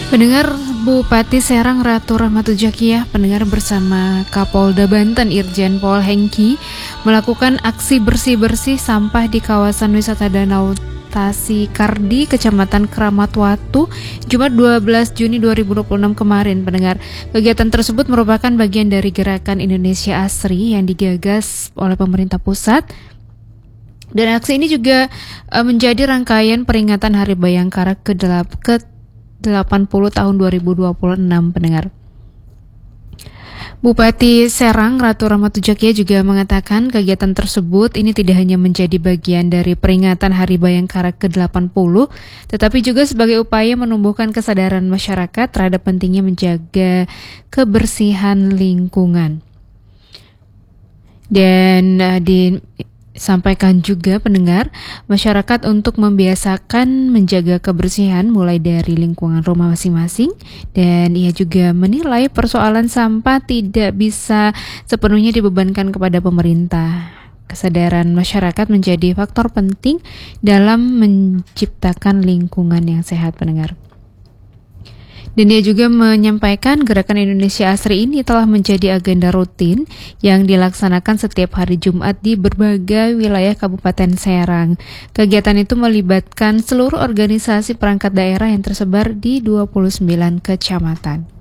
Pendengar, Bupati Serang Ratu Rahmatul Jakiyah pendengar bersama Kapolda Banten Irjen Pol Hengki melakukan aksi bersih-bersih sampah di kawasan wisata Danau Tasi Kardi, Kecamatan Keramat Watu, Jumat 12 Juni 2026 kemarin. Pendengar, kegiatan tersebut merupakan bagian dari gerakan Indonesia Asri yang digagas oleh pemerintah pusat. Dan aksi ini juga menjadi rangkaian peringatan Hari Bayangkara ke-80 tahun 2026, pendengar. Bupati Serang Ratu Rahmatul Jakiyah juga mengatakan kegiatan tersebut ini tidak hanya menjadi bagian dari peringatan Hari Bayangkara ke-80, tetapi juga sebagai upaya menumbuhkan kesadaran masyarakat terhadap pentingnya menjaga kebersihan lingkungan. Dan disampaikan juga pendengar, masyarakat untuk membiasakan menjaga kebersihan mulai dari lingkungan rumah masing-masing, dan ia juga menilai persoalan sampah tidak bisa sepenuhnya dibebankan kepada pemerintah. Kesadaran masyarakat menjadi faktor penting dalam menciptakan lingkungan yang sehat, pendengar. Dan dia juga menyampaikan gerakan Indonesia Asri ini telah menjadi agenda rutin yang dilaksanakan setiap hari Jumat di berbagai wilayah Kabupaten Serang. Kegiatan itu melibatkan seluruh organisasi perangkat daerah yang tersebar di 29 kecamatan.